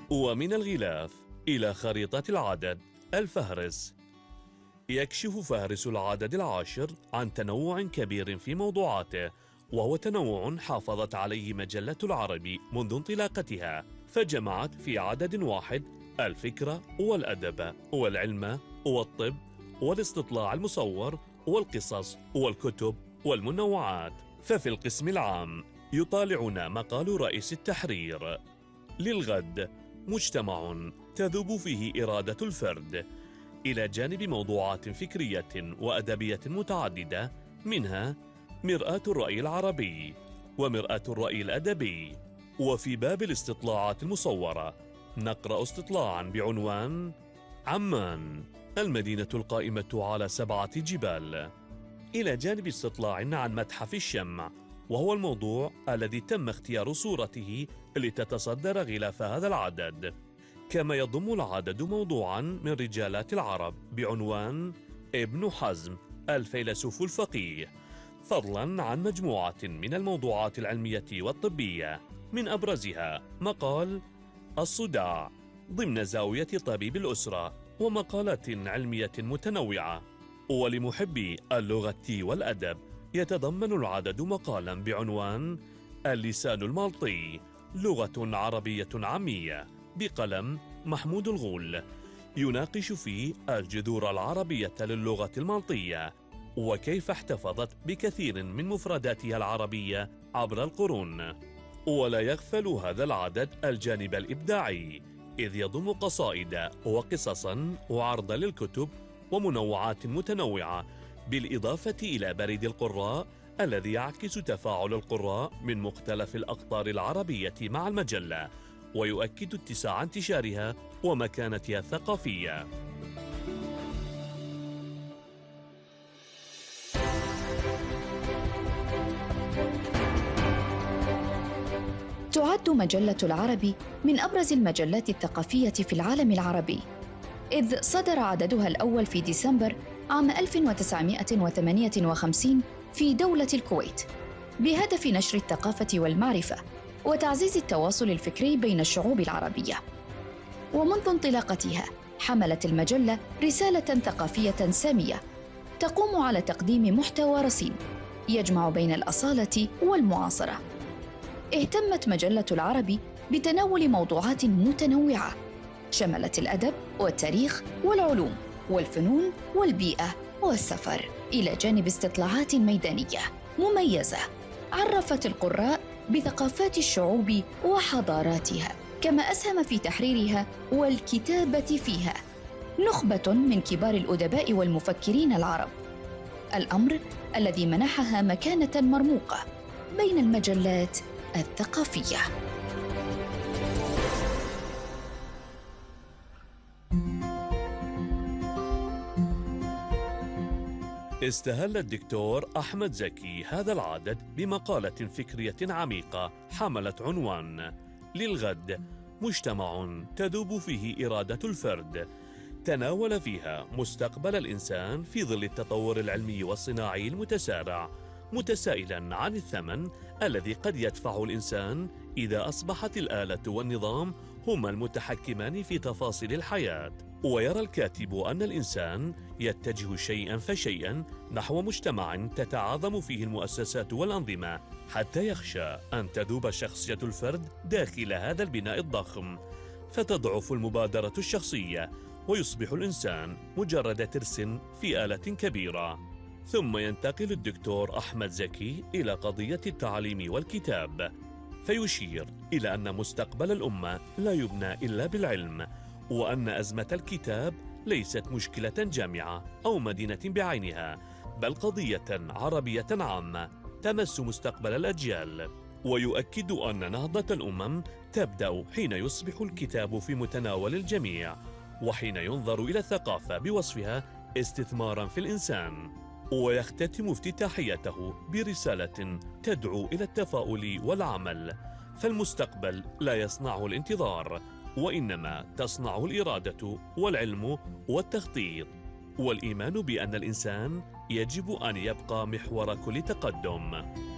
ومن الغلاف إلى خريطة العدد الفهرس. يكشف فهرس العدد العاشر عن تنوع كبير في موضوعاته، وهو تنوع حافظت عليه مجلة العربي منذ انطلاقتها، فجمعت في عدد واحد الفكرة والأدب والعلم والطب والاستطلاع المصور والقصص والكتب والمنوعات. ففي القسم العام يطالعنا مقال رئيس التحرير: للغد مجتمع تذوب فيه إرادة الفرد، إلى جانب موضوعات فكرية وأدبية متعددة، منها مرآة الرأي العربي ومرآة الرأي الأدبي. وفي باب الاستطلاعات المصورة نقرأ استطلاعا بعنوان عمان، المدينة القائمة على 7 جبال، إلى جانب استطلاع عن متحف الشمع، وهو الموضوع الذي تم اختيار صورته لتتصدر غلاف هذا العدد. كما يضم العدد موضوعا من رجالات العرب بعنوان ابن حزم الفيلسوف الفقيه، فضلا عن مجموعة من الموضوعات العلمية والطبية، من أبرزها مقال الصداع ضمن زاوية طبيب الأسرة، ومقالات علمية متنوعة. ولمحبي اللغة والأدب يتضمن العدد مقالا بعنوان اللسان المالطي، لغة عربية عامية، بقلم محمود الغول، يناقش فيه الجذور العربية للغة المالطية وكيف احتفظت بكثير من مفرداتها العربية عبر القرون. ولا يغفل هذا العدد الجانب الإبداعي، إذ يضم قصائد وقصصا وعرض للكتب ومنوعات متنوعة، بالإضافة إلى بريد القراء الذي يعكس تفاعل القراء من مختلف الأقطار العربية مع المجلة، ويؤكد اتساع انتشارها ومكانتها الثقافية. تعد مجلة العربي من أبرز المجلات الثقافية في العالم العربي، إذ صدر عددها الأول في ديسمبر عام 1958 في دولة الكويت، بهدف نشر الثقافة والمعرفة وتعزيز التواصل الفكري بين الشعوب العربية. ومنذ انطلاقتها حملت المجلة رسالة ثقافية سامية تقوم على تقديم محتوى رصين يجمع بين الأصالة والمعاصرة. اهتمت مجلة العربي بتناول موضوعات متنوعة شملت الأدب والتاريخ والعلوم والفنون والبيئة والسفر، إلى جانب استطلاعات ميدانية مميزة عرفت القراء بثقافات الشعوب وحضاراتها، كما أسهم في تحريرها والكتابة فيها نخبة من كبار الأدباء والمفكرين العرب، الأمر الذي منحها مكانة مرموقة بين المجلات الثقافية. استهل الدكتور أحمد زكي هذا العدد بمقالة فكرية عميقة حملت عنوان للغد مجتمع تذوب فيه إرادة الفرد، تناول فيها مستقبل الإنسان في ظل التطور العلمي والصناعي المتسارع، متسائلا عن الثمن الذي قد يدفعه الإنسان إذا أصبحت الآلة والنظام هما المتحكمان في تفاصيل الحياة. ويرى الكاتب أن الإنسان يتجه شيئا فشيئا نحو مجتمع تتعاظم فيه المؤسسات والأنظمة، حتى يخشى أن تذوب شخصية الفرد داخل هذا البناء الضخم، فتضعف المبادرة الشخصية ويصبح الإنسان مجرد ترس في آلة كبيرة. ثم ينتقل الدكتور أحمد زكي إلى قضية التعليم والكتاب، فيشير إلى أن مستقبل الأمة لا يبنى إلا بالعلم، وأن أزمة الكتاب ليست مشكلة جامعة أو مدينة بعينها، بل قضية عربية عامة تمس مستقبل الأجيال. ويؤكد أن نهضة الأمم تبدأ حين يصبح الكتاب في متناول الجميع، وحين ينظر إلى الثقافة بوصفها استثماراً في الإنسان. ويختتم افتتاحيته برسالة تدعو إلى التفاؤل والعمل، فالمستقبل لا يصنعه الانتظار، وإنما تصنعه الإرادة والعلم والتخطيط، والإيمان بأن الإنسان يجب أن يبقى محور كل تقدم.